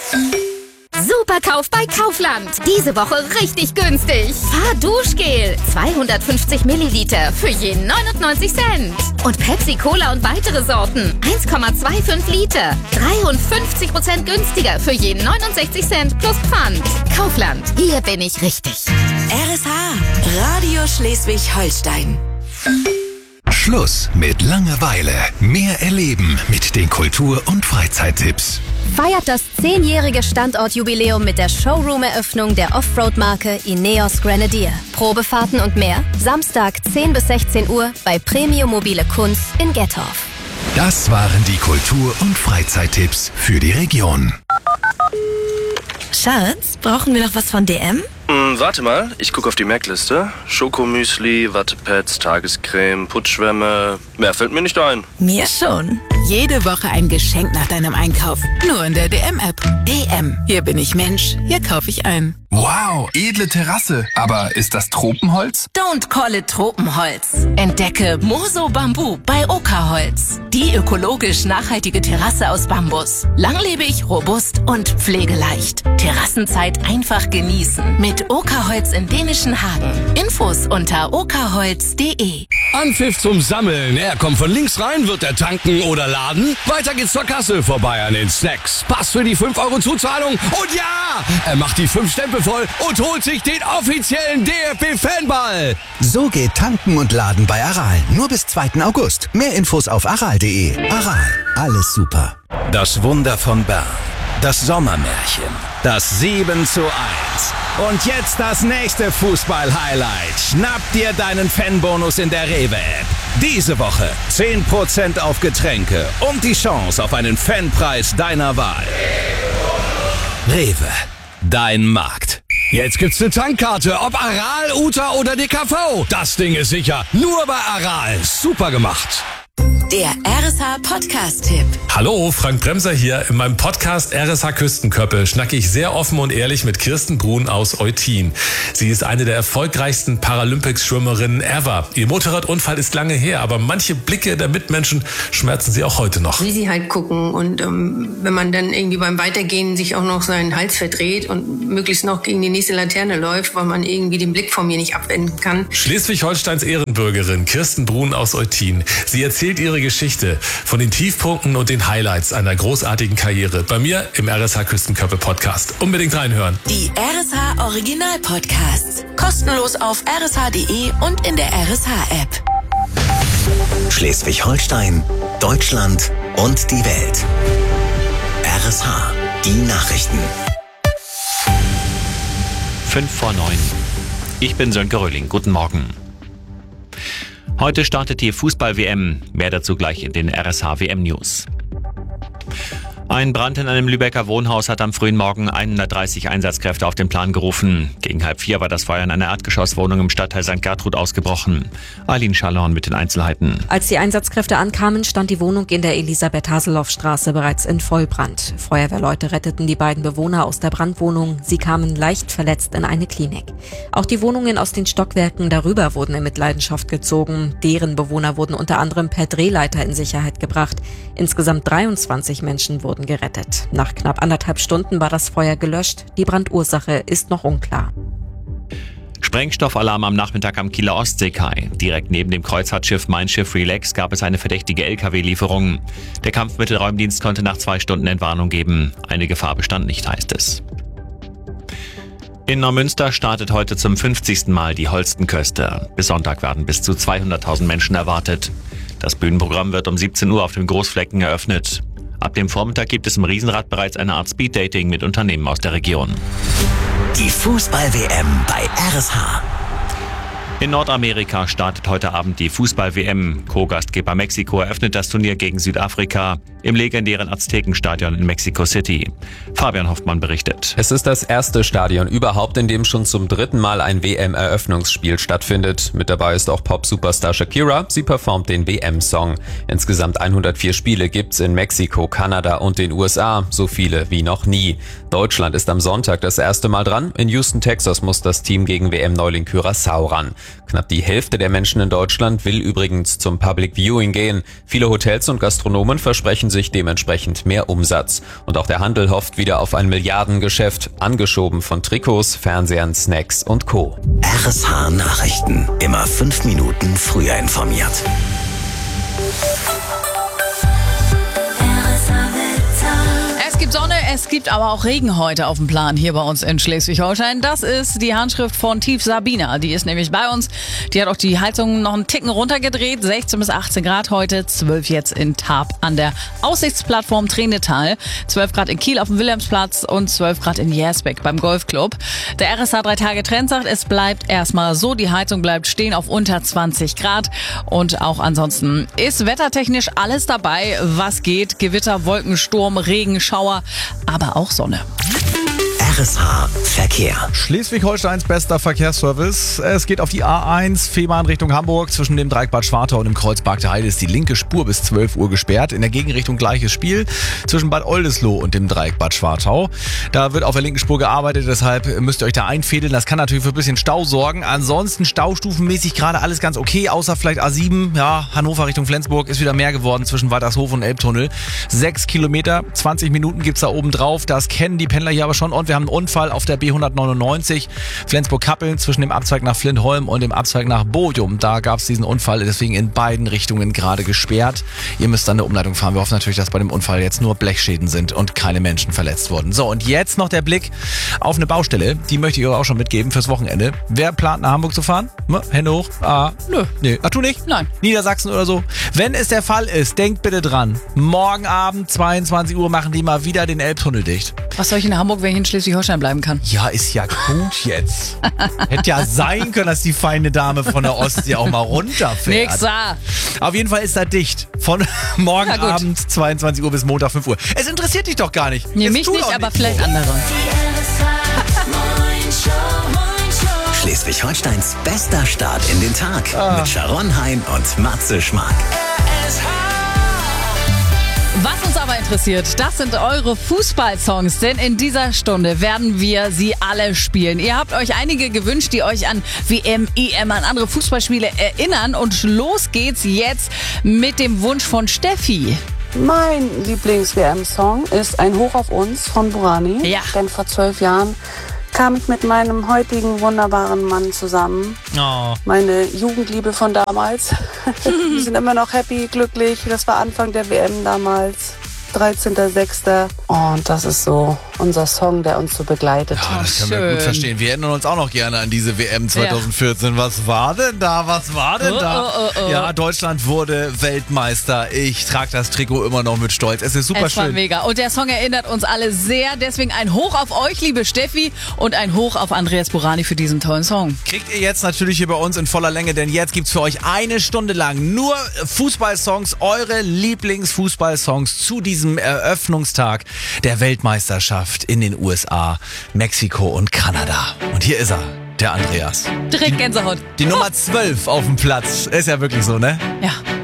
Superkauf bei Kaufland. Diese Woche richtig günstig. Fahrduschgel 250 Milliliter für je 99 Cent. Und Pepsi Cola und weitere Sorten 1,25 Liter. 53% günstiger für je 69 Cent plus Pfand. Kaufland, hier bin ich richtig. RSH, Radio Schleswig-Holstein. Schluss mit Langeweile. Mehr erleben mit den Kultur- und Freizeittipps. Feiert das 10-jährige Standortjubiläum mit der Showroom-Eröffnung der Offroad-Marke Ineos Grenadier. Probefahrten und mehr Samstag 10 bis 16 Uhr bei Premium Mobile Kunst in Gettorf. Das waren die Kultur- und Freizeittipps für die Region. Schatz, brauchen wir noch was von DM? Warte mal, ich gucke auf die Merkliste. Schokomüsli, Wattepads, Tagescreme, Putzschwämme. Mehr fällt mir nicht ein. Mir schon. Jede Woche ein Geschenk nach deinem Einkauf. Nur in der DM-App. DM. Hier bin ich Mensch. Hier kaufe ich ein. Wow, edle Terrasse. Aber ist das Tropenholz? Don't call it Tropenholz. Entdecke Moso Bambu bei Oka-Holz. Die ökologisch nachhaltige Terrasse aus Bambus. Langlebig, robust und pflegeleicht. Terrassenzeit einfach genießen. Mit Oka-Holz in dänischen Hagen. Infos unter okaholz.de. Anpfiff zum Sammeln. Er kommt von links rein, wird er tanken oder laden? Weiter geht's zur Kasse, vorbei an den Snacks. Pass für die 5 € Zuzahlung und ja, er macht die 5 Stempel voll und holt sich den offiziellen DFB-Fanball. So geht Tanken und Laden bei Aral. Nur bis 2. August. Mehr Infos auf aral.de. Aral, alles super. Das Wunder von Bern. Das Sommermärchen. Das 7:1. Und jetzt das nächste Fußball-Highlight. Schnapp dir deinen Fanbonus in der Rewe-App. Diese Woche 10% auf Getränke und die Chance auf einen Fanpreis deiner Wahl. Rewe, dein Markt. Jetzt gibt's eine Tankkarte, ob Aral, Uta oder DKV. Das Ding ist sicher. Nur bei Aral. Super gemacht. Der RSH-Podcast-Tipp. Hallo, Frank Bremser hier. In meinem Podcast RSH Küstenköppe schnacke ich sehr offen und ehrlich mit Kirsten Brun aus Eutin. Sie ist eine der erfolgreichsten Paralympics-Schwimmerinnen ever. Ihr Motorradunfall ist lange her, aber manche Blicke der Mitmenschen schmerzen sie auch heute noch. Wie sie halt gucken und wenn man dann irgendwie beim Weitergehen sich auch noch seinen Hals verdreht und möglichst noch gegen die nächste Laterne läuft, weil man irgendwie den Blick von mir nicht abwenden kann. Schleswig-Holsteins Ehrenbürgerin Kirsten Brun aus Eutin. Sie erzählt ihre Geschichte von den Tiefpunkten und den Highlights einer großartigen Karriere bei mir im RSH Küstenköppe Podcast. Unbedingt reinhören. Die RSH Original Podcasts. Kostenlos auf rsh.de und in der RSH-App. Schleswig-Holstein, Deutschland und die Welt. RSH, die Nachrichten. 5:09. Ich bin Sönke Röhling. Guten Morgen. Heute startet die Fußball-WM. Mehr dazu gleich in den RSH-WM-News. Ein Brand in einem Lübecker Wohnhaus hat am frühen Morgen 130 Einsatzkräfte auf den Plan gerufen. Gegen 3:30 war das Feuer in einer Erdgeschosswohnung im Stadtteil St. Gertrud ausgebrochen. Eileen Schallhorn mit den Einzelheiten. Als die Einsatzkräfte ankamen, stand die Wohnung in der Elisabeth-Haseloff-Straße bereits in Vollbrand. Feuerwehrleute retteten die beiden Bewohner aus der Brandwohnung. Sie kamen leicht verletzt in eine Klinik. Auch die Wohnungen aus den Stockwerken darüber wurden in Mitleidenschaft gezogen. Deren Bewohner wurden unter anderem per Drehleiter in Sicherheit gebracht. Insgesamt 23 Menschen wurden gerettet. Nach knapp 1,5 Stunden war das Feuer gelöscht. Die Brandursache ist noch unklar. Sprengstoffalarm am Nachmittag am Kieler Ostseekai. Direkt neben dem Kreuzfahrtschiff Mein Schiff Relax gab es eine verdächtige LKW-Lieferung. Der Kampfmittelräumdienst konnte nach 2 Stunden Entwarnung geben. Eine Gefahr bestand nicht, heißt es. In Neumünster startet heute zum 50. Mal die Holstenköste. Bis Sonntag werden bis zu 200.000 Menschen erwartet. Das Bühnenprogramm wird um 17 Uhr auf dem Großflecken eröffnet. Ab dem Vormittag gibt es im Riesenrad bereits eine Art Speeddating mit Unternehmen aus der Region. Die Fußball-WM bei RSH. In Nordamerika startet heute Abend die Fußball-WM. Co-Gastgeber Mexiko eröffnet das Turnier gegen Südafrika im legendären Aztekenstadion in Mexico City. Fabian Hoffmann berichtet. Es ist das erste Stadion überhaupt, in dem schon zum 3. Mal ein WM-Eröffnungsspiel stattfindet. Mit dabei ist auch Pop-Superstar Shakira. Sie performt den WM-Song. Insgesamt 104 Spiele gibt's in Mexiko, Kanada und den USA. So viele wie noch nie. Deutschland ist am Sonntag das erste Mal dran. In Houston, Texas muss das Team gegen WM-Neuling Curaçao ran. Knapp die Hälfte der Menschen in Deutschland will übrigens zum Public Viewing gehen. Viele Hotels und Gastronomen versprechen sich dementsprechend mehr Umsatz. Und auch der Handel hofft wieder auf ein Milliardengeschäft, angeschoben von Trikots, Fernsehern, Snacks und Co. RSH Nachrichten. Immer 5 Minuten früher informiert. Es gibt Sonne, es gibt aber auch Regen heute auf dem Plan hier bei uns in Schleswig-Holstein. Das ist die Handschrift von Tief Sabina. Die ist nämlich bei uns. Die hat auch die Heizung noch einen Ticken runtergedreht. 16 bis 18 Grad heute, 12 jetzt in Tarp an der Aussichtsplattform Trainetal. 12 Grad in Kiel auf dem Wilhelmsplatz und 12 Grad in Järsbeck beim Golfclub. Der RSH 3-Tage-Trend sagt, es bleibt erstmal so. Die Heizung bleibt stehen auf unter 20 Grad. Und auch ansonsten ist wettertechnisch alles dabei, was geht. Gewitter, Wolken, Sturm, Regen, Schauer, aber auch Sonne. RSH Verkehr. Schleswig-Holsteins bester Verkehrsservice. Es geht auf die A1 Fehmarn Richtung Hamburg. Zwischen dem Dreieck Bad Schwartau und dem Kreuz Bark der Heide ist die linke Spur bis 12 Uhr gesperrt. In der Gegenrichtung gleiches Spiel zwischen Bad Oldesloe und dem Dreieck Bad Schwartau. Da wird auf der linken Spur gearbeitet, deshalb müsst ihr euch da einfädeln. Das kann natürlich für ein bisschen Stau sorgen. Ansonsten staustufenmäßig gerade alles ganz okay, außer vielleicht A7. Ja, Hannover Richtung Flensburg ist wieder mehr geworden zwischen Waltershof und Elbtunnel. 6 Kilometer, 20 Minuten gibt's da oben drauf. Das kennen die Pendler hier aber schon. Und wir haben einen Unfall auf der B199 Flensburg-Kappeln zwischen dem Abzweig nach Flintholm und dem Abzweig nach Bochum. Da gab es diesen Unfall, deswegen in beiden Richtungen gerade gesperrt. Ihr müsst dann eine Umleitung fahren. Wir hoffen natürlich, dass bei dem Unfall jetzt nur Blechschäden sind und keine Menschen verletzt wurden. So, und jetzt noch der Blick auf eine Baustelle. Die möchte ich euch auch schon mitgeben fürs Wochenende. Wer plant nach Hamburg zu fahren? Hände hoch. Nö. Nee. Du nicht? Nein. Niedersachsen oder so? Wenn es der Fall ist, denkt bitte dran. Morgen Abend 22 Uhr machen die mal wieder den Elbtunnel dicht. Was soll ich in Hamburg, wenn ich in Schleswig-Holstein bleiben kann? Ja, ist ja gut jetzt. Hätte ja sein können, dass die feine Dame von der Ostsee auch mal runterfährt. Nix da. Auf jeden Fall ist da dicht. Von morgen Abend 22 Uhr bis Montag 5 Uhr. Es interessiert dich doch gar nicht. Nee, mich nicht, aber vielleicht andere. Schleswig-Holsteins bester Start in den Tag. Mit Sharon Hein und Matze Schmark. Was uns aber interessiert, das sind eure Fußballsongs, denn in dieser Stunde werden wir sie alle spielen. Ihr habt euch einige gewünscht, die euch an WM, EM, an andere Fußballspiele erinnern, und los geht's jetzt mit dem Wunsch von Steffi. Mein Lieblings-WM-Song ist Ein Hoch auf uns von Burani. Ja. Denn vor 12 Jahren kam ich mit meinem heutigen wunderbaren Mann zusammen. Oh. Meine Jugendliebe von damals. Wir sind immer noch happy, glücklich. Das war Anfang der WM damals. 13.06. Und das ist so unser Song, der uns so begleitet. Ja, das können wir gut verstehen. Wir erinnern uns auch noch gerne an diese WM 2014. Ja. Was war denn da? Ja, Deutschland wurde Weltmeister. Ich trage das Trikot immer noch mit Stolz. Es ist super schön. Es war mega. Und der Song erinnert uns alle sehr. Deswegen ein Hoch auf euch, liebe Steffi, und ein Hoch auf Andreas Burani für diesen tollen Song. Kriegt ihr jetzt natürlich hier bei uns in voller Länge, denn jetzt gibt's für euch eine Stunde lang nur Fußballsongs, eure Lieblingsfußballsongs zu diesem Eröffnungstag der Weltmeisterschaft in den USA, Mexiko und Kanada. Und hier ist er, der Andreas. Direkt Gänsehaut. Die Nummer 12 auf dem Platz. Ist ja wirklich so, ne? Ja.